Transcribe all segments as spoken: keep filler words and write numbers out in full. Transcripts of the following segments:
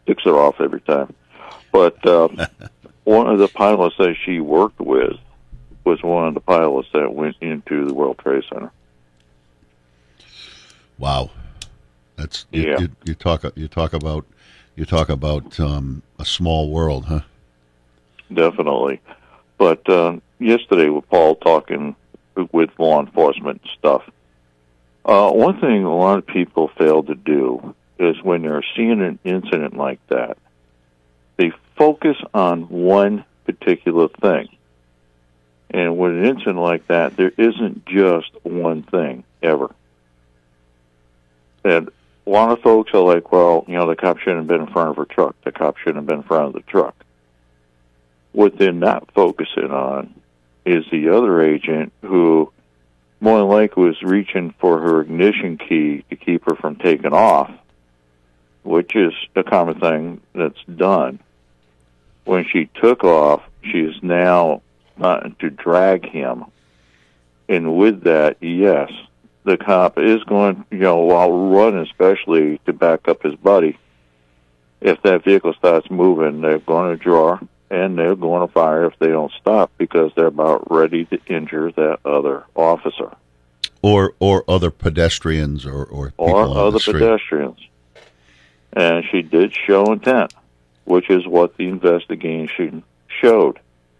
ticks her off every time. But uh, one of the pilots that she worked with was one of the pilots that went into the World Trade Center. Wow, that's you, yeah. You, you talk you talk about you talk about um, a small world, huh? Definitely. But uh, yesterday with Paul talking with law enforcement and stuff, uh, one thing a lot of people fail to do is when they're seeing an incident like that, they focus on one particular thing. And with an incident like that, there isn't just one thing, ever. And a lot of folks are like, well, you know, the cop shouldn't have been in front of her truck. The cop shouldn't have been in front of the truck. What they're not focusing on is the other agent who more than likely was reaching for her ignition key to keep her from taking off, which is a common thing that's done. When she took off, she is now trying to drag him. And with that, yes, the cop is going, you know, while running especially to back up his buddy, if that vehicle starts moving, they're going to draw. And they're going to fire if they don't stop because they're about ready to injure that other officer. Or or other pedestrians or, or people Or on other the street. pedestrians. And she did show intent, which is what the investigation showed.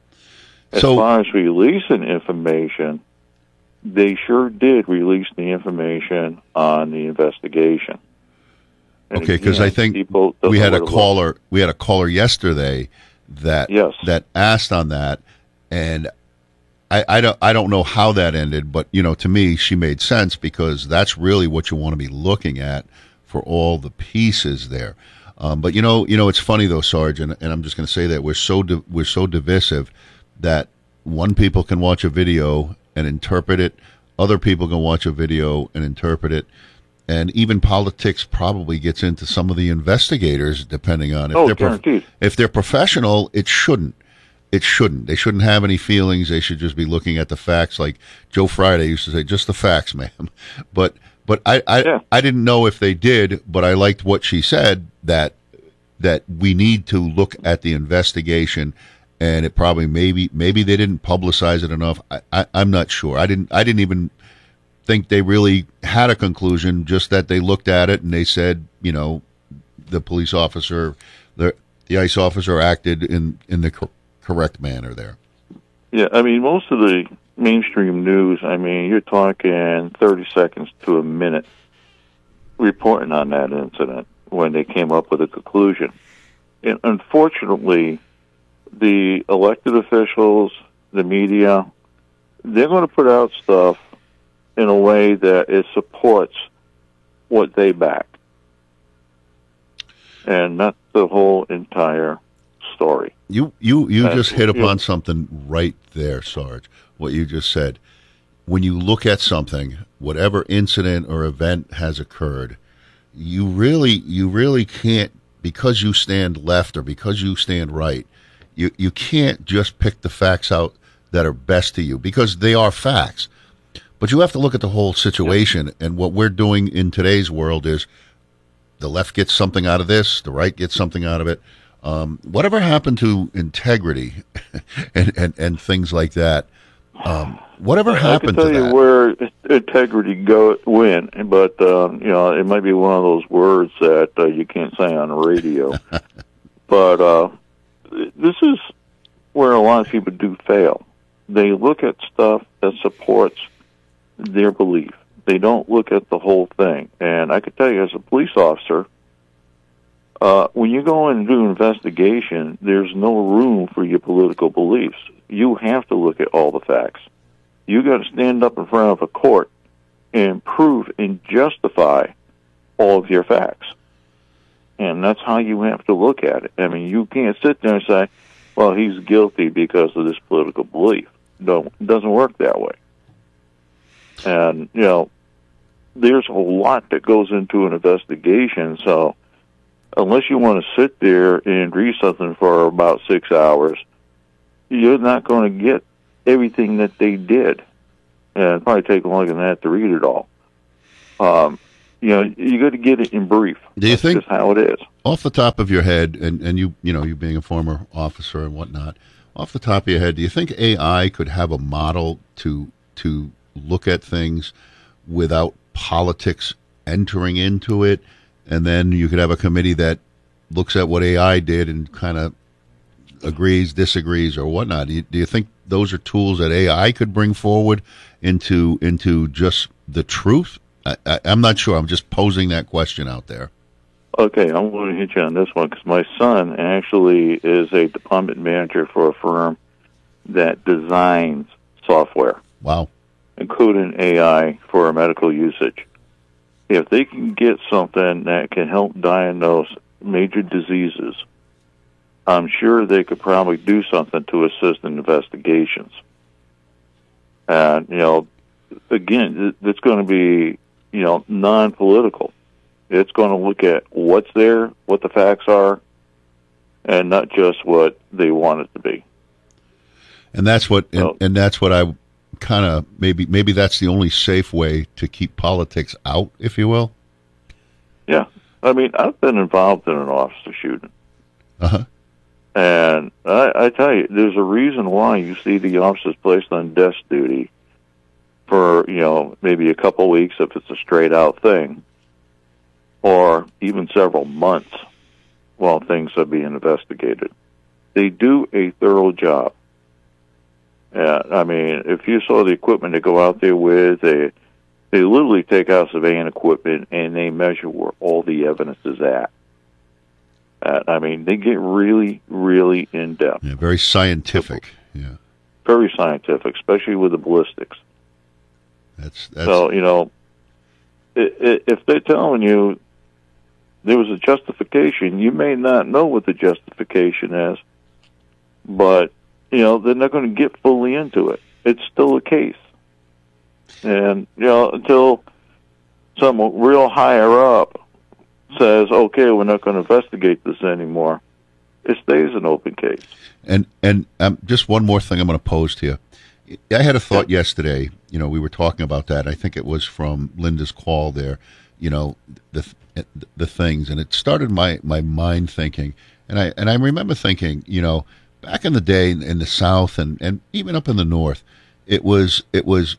As so, far as releasing information, they sure did release the information on the investigation. And okay, because I think we had a caller. We had a caller yesterday that yes. that asked on that, and I, I don't I don't know how that ended, but you know, to me, she made sense because that's really what you want to be looking at for all the pieces there. Um, but you know, you know, it's funny though, Sarge, and, and I'm just going to say that we're so di- we're so divisive that one people can watch a video and interpret it, other people can watch a video and interpret it. And even politics probably gets into some of the investigators, depending on if oh, they're guaranteed. prof- if they're professional. It shouldn't. It shouldn't. They shouldn't have any feelings. They should just be looking at the facts. Like Joe Friday used to say, "Just the facts, ma'am." But but I I, yeah. I didn't know if they did, but I liked what she said that that we need to look at the investigation. And it probably maybe maybe they didn't publicize it enough. I, I I'm not sure. I didn't I didn't even. think they really had a conclusion, just that they looked at it and they said, you know, the police officer, the the ICE officer acted in, in the cor- correct manner there. Yeah, I mean, most of the mainstream news, I mean, you're talking thirty seconds to a minute reporting on that incident when they came up with a conclusion. And unfortunately, the elected officials, the media, they're going to put out stuff in a way that it supports what they back. And that's the whole entire story. You you, you that's, just hit upon you, something right there, Sarge, what you just said. When you look at something, whatever incident or event has occurred, you really you really can't, because you stand left or because you stand right, you, you can't just pick the facts out that are best to you, because they are facts. But you have to look at the whole situation, and what we're doing in today's world is the left gets something out of this, the right gets something out of it. Um, whatever happened to integrity and, and, and things like that? Um, whatever happened to that? I can tell you where integrity go went, but um, you know, it might be one of those words that uh, you can't say on the radio. But uh, this is where a lot of people do fail. They look at stuff that supports their belief. They don't look at the whole thing. And I could tell you, as a police officer, uh, when you go in and do an investigation, there's no room for your political beliefs. You have to look at all the facts. You got to stand up in front of a court and prove and justify all of your facts. And that's how you have to look at it. I mean, you can't sit there and say, well, he's guilty because of this political belief. No, it doesn't work that way. And, you know, there's a lot that goes into an investigation, so unless you want to sit there and read something for about six hours, you're not going to get everything that they did. And it'd probably take longer than that to read it all. Um, you know, you got to get it in brief. Do you That's think, just how it is? Off the top of your head, and, and you you know, you being a former officer and whatnot, off the top of your head, do you think A I could have a model to to look at things without politics entering into it, and then you could have a committee that looks at what A I did and kind of agrees, disagrees, or whatnot? Do you, do you think those are tools that A I could bring forward into into just the truth? I, I, I'm not sure. I'm just posing that question out there. Okay, I'm going to hit you on this one because my son actually is a department manager for a firm that designs software. Wow. Including A I for medical usage. If they can get something that can help diagnose major diseases, I'm sure they could probably do something to assist in investigations. And, you know, again, it's going to be, you know, non-political. It's going to look at what's there, what the facts are, and not just what they want it to be. And that's what, and, so, and that's what I kind of maybe maybe that's the only safe way to keep politics out, if you will. Yeah, I mean, I've been involved in an officer shooting. Uh huh. And I, I tell you, there's a reason why you see the officers placed on desk duty for, you know, maybe a couple weeks if it's a straight out thing, or even several months while things are being investigated. They do a thorough job. Yeah, I mean, if you saw the equipment they go out there with, they they literally take out surveying equipment and they measure where all the evidence is at. Uh, I mean, they get really, really in depth. Yeah, very scientific. Yeah, very scientific, especially with the ballistics. That's, that's so you know, it, it, if they're telling you there was a justification, you may not know what the justification is, but you know, they're not going to get fully into it. It's still a case. And, you know, until someone real higher up says, okay, we're not going to investigate this anymore, it stays an open case. And and um, just one more thing I'm going to pose to you. I had a thought yeah. yesterday. You know, we were talking about that. I think it was from Linda's call there, you know, the the things. And it started my, my mind thinking. And I, and I remember thinking, you know, back in the day in the South and, and even up in the North, it was it was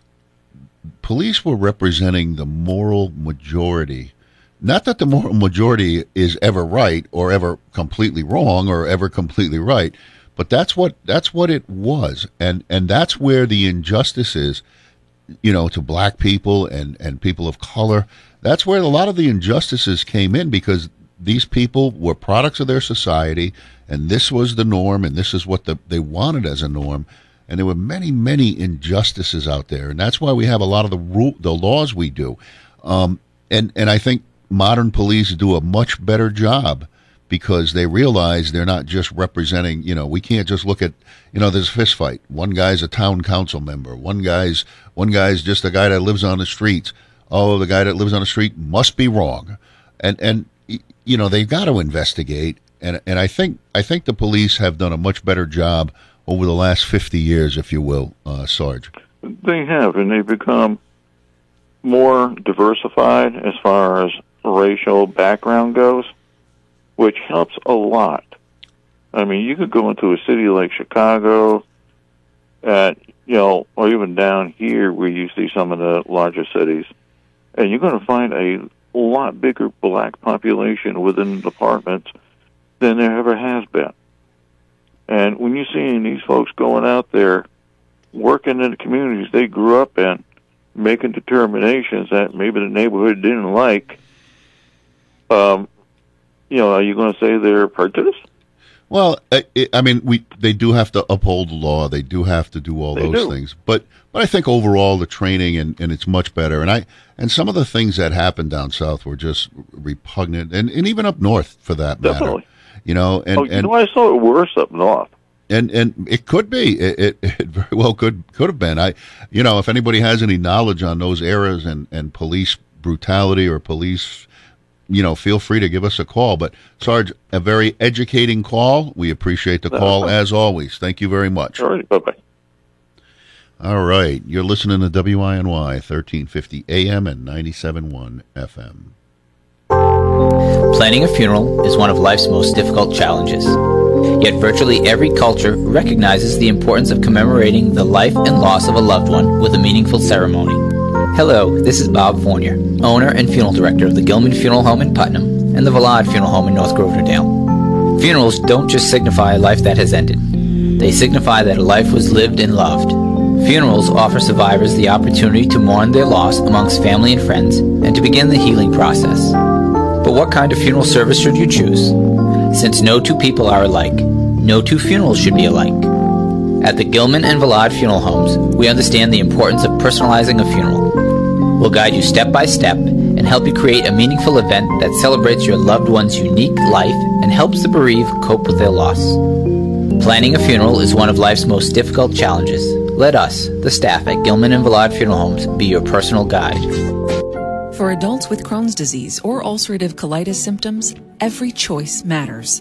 police were representing the moral majority. Not that the moral majority is ever right or ever completely wrong or ever completely right, but that's what that's what it was, and and that's where the injustice is, you know, to black people and and people of color. That's where a lot of the injustices came in, because these people were products of their society, and this was the norm, and this is what the, they wanted as a norm. And there were many, many injustices out there, and that's why we have a lot of the rule, the laws we do. Um, and and I think modern police do a much better job because they realize they're not just representing. You know, we can't just look at, you know, there's a fist fight. One guy's a town council member. One guy's one guy's just a guy that lives on the streets. Oh, the guy that lives on the street must be wrong, and and. You know, they've got to investigate, and and I think I think the police have done a much better job over the last fifty years, if you will, uh, Sarge. They have, and they've become more diversified as far as racial background goes, which helps a lot. I mean, you could go into a city like Chicago, at you know, or even down here where you see some of the larger cities, and you're going to find a lot bigger black population within the departments than there ever has been. And when you're seeing these folks going out there working in the communities they grew up in, making determinations that maybe the neighborhood didn't like, um, you know, are you going to say they're prejudiced? Well, I, I mean, we they do have to uphold the law. They do have to do all they those do. things. But but I think overall the training and, and it's much better. And I and some of the things that happened down south were just repugnant, and, and even up north for that matter. Definitely. You know, and, oh, you and know, I saw it worse up north. And and it could be. It, it it very well could could have been. I you know, if anybody has any knowledge on those eras and, and police brutality or police, you know, feel free to give us a call. But, Sarge, a very educating call. We appreciate the call, as always. Thank you very much. All right, bye-bye. All right. You're listening to W I N Y, thirteen fifty A M and ninety-seven point one F M. Planning a funeral is one of life's most difficult challenges. Yet virtually every culture recognizes the importance of commemorating the life and loss of a loved one with a meaningful ceremony. Hello, this is Bob Fournier, owner and funeral director of the Gilman Funeral Home in Putnam and the Vallard Funeral Home in North Grosvenor-Dale. Funerals don't just signify a life that has ended. They signify that a life was lived and loved. Funerals offer survivors the opportunity to mourn their loss amongst family and friends and to begin the healing process. But what kind of funeral service should you choose? Since no two people are alike, no two funerals should be alike. At the Gilman and Vallard Funeral Homes, we understand the importance of personalizing a funeral. We'll guide you step by step and help you create a meaningful event that celebrates your loved one's unique life and helps the bereaved cope with their loss. Planning a funeral is one of life's most difficult challenges. Let us, the staff at Gilman and Vallard Funeral Homes, be your personal guide. For adults with Crohn's disease or ulcerative colitis symptoms, every choice matters.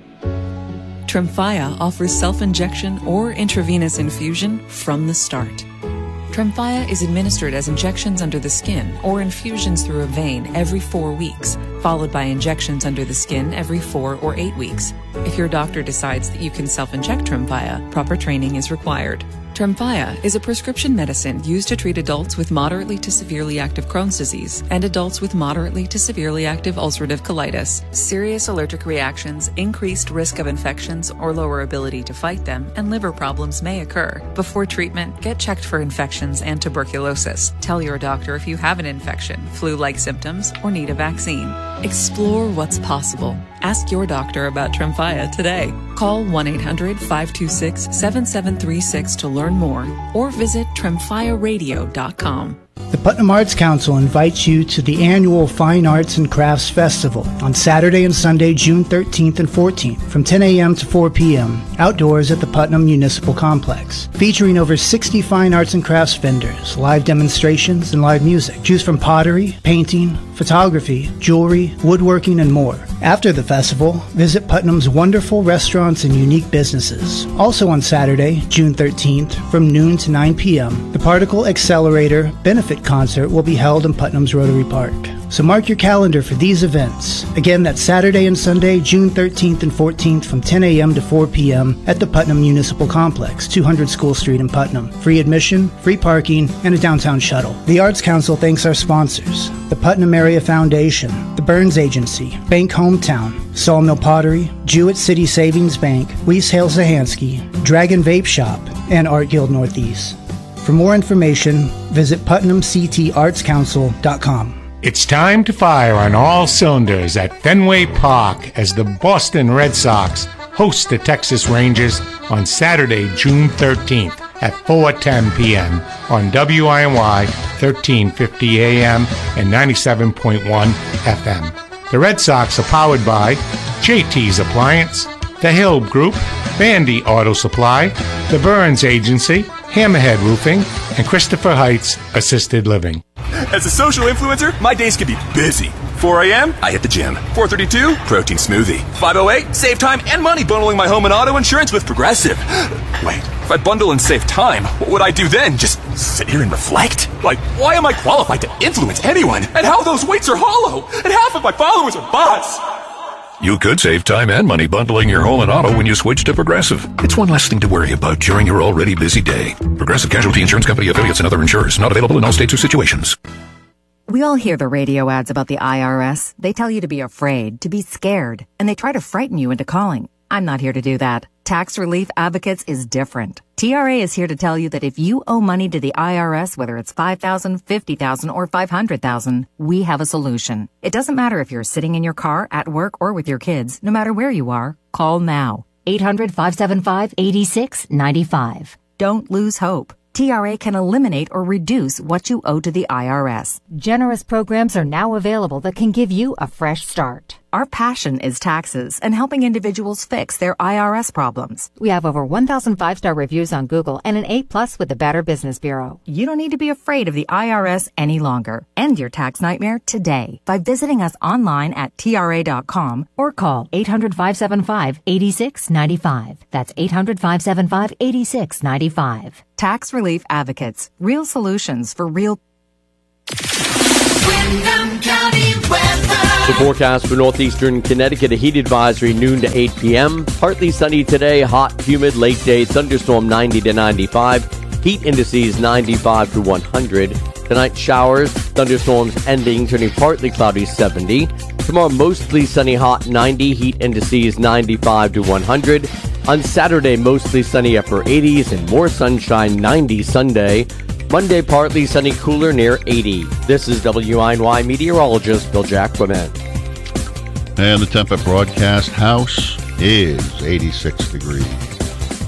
Tremfya offers self-injection or intravenous infusion from the start. Tremfya is administered as injections under the skin or infusions through a vein every four weeks, followed by injections under the skin every four or eight weeks. If your doctor decides that you can self-inject Tremfya, proper training is required. Tremfya is a prescription medicine used to treat adults with moderately to severely active Crohn's disease and adults with moderately to severely active ulcerative colitis. Serious allergic reactions, increased risk of infections or lower ability to fight them, and liver problems may occur. Before treatment, get checked for infections and tuberculosis. Tell your doctor if you have an infection, flu-like symptoms, or need a vaccine. Explore what's possible. Ask your doctor about Tremfya today. Call one eight hundred, five two six, seven seven three six to learn more or visit tremfya radio dot com. The Putnam Arts Council invites you to the annual Fine Arts and Crafts Festival on Saturday and Sunday, June thirteenth and fourteenth from ten a.m. to four p.m. outdoors at the Putnam Municipal Complex. Featuring over sixty fine arts and crafts vendors, live demonstrations, and live music. Choose from pottery, painting, photography, jewelry, woodworking, and more. After the festival, visit Putnam's wonderful restaurants and unique businesses. Also on Saturday, June thirteenth, from noon to nine p.m., the Particle Accelerator Benefit Concert will be held in Putnam's Rotary Park. So mark your calendar for these events. Again, that's Saturday and Sunday, June thirteenth and fourteenth from ten a.m. to four p.m. at the Putnam Municipal Complex, two hundred School Street in Putnam. Free admission, free parking, and a downtown shuttle. The Arts Council thanks our sponsors: the Putnam Area Foundation, the Burns Agency, Bank Hometown, Sawmill Pottery, Jewett City Savings Bank, Weiss Hale Zahansky, Dragon Vape Shop, and Art Guild Northeast. For more information, visit putnam c t arts council dot com. It's time to fire on all cylinders at Fenway Park as the Boston Red Sox host the Texas Rangers on Saturday, June thirteenth at four ten p.m. on W I N Y thirteen fifty A M and ninety-seven point one F M. The Red Sox are powered by J T's Appliance, The Hill Group, Vandy Auto Supply, The Burns Agency, Hammerhead Roofing, and Christopher Heights Assisted Living. As a social influencer, my days can be busy. four a.m., I hit the gym. four thirty-two, protein smoothie. five oh eight, save time and money bundling my home and auto insurance with Progressive. Wait, if I bundle and save time, what would I do then? Just sit here and reflect? Like, why am I qualified to influence anyone? And how those weights are hollow? And half of my followers are bots? You could save time and money bundling your home and auto when you switch to Progressive. It's one less thing to worry about during your already busy day. Progressive Casualty Insurance Company affiliates and other insurers. Not available in all states or situations. We all hear the radio ads about the I R S. They tell you to be afraid, to be scared, and they try to frighten you into calling. I'm not here to do that. Tax Relief Advocates is different. T R A is here to tell you that if you owe money to the I R S, whether it's five thousand dollars, fifty thousand dollars, or five hundred thousand dollars, we have a solution. It doesn't matter if you're sitting in your car, at work, or with your kids. No matter where you are, call now. eight hundred, five seven five, eight six nine five. Don't lose hope. T R A can eliminate or reduce what you owe to the I R S. Generous programs are now available that can give you a fresh start. our passion is taxes and helping individuals fix their I R S problems. We have over one thousand five-star reviews on Google and an A plus with the Better Business Bureau. You don't need to be afraid of the I R S any longer. End your tax nightmare today by visiting us online at T R A dot com or call eight hundred, five seven five, eight six nine five. That's eight hundred, five seven five, eight six nine five. Tax Relief Advocates. Real solutions for real. Windham County weather. The forecast for northeastern Connecticut, a heat advisory noon to eight p.m. Partly sunny today, hot, humid, late day, thunderstorm ninety to ninety-five. Heat indices ninety-five to one hundred. Tonight, showers, thunderstorms ending, turning partly cloudy seventy. Tomorrow, mostly sunny, hot ninety. Heat indices ninety-five to one hundred. On Saturday, mostly sunny, upper eighties, and more sunshine, ninety Sunday. Monday, partly sunny, cooler, near eighty. This is W I N Y meteorologist Bill Jacquemin. And the temp at Broadcast House is eighty-six degrees.